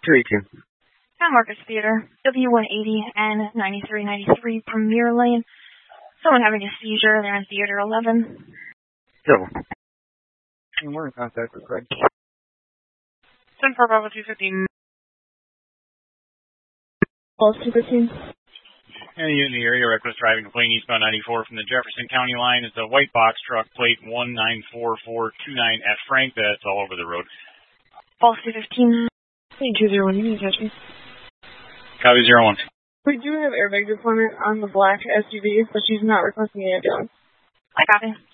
218. San Marcos Theater, W180 and 9393 Premier Lane. Someone having a seizure. They're in Theater 11. Double. And we're in contact with Craig. 10 for Bravo 215. Pulse 215. Any in the area, reckless driving, complaint eastbound 94 from the Jefferson County line. It's a white box truck, plate 194429 at Frank. That's all over the road. Pulse 215. 201, you need to catch me. Copy 01. We do have airbag deployment on the black SUV, but she's not requesting an ambulance. I copy.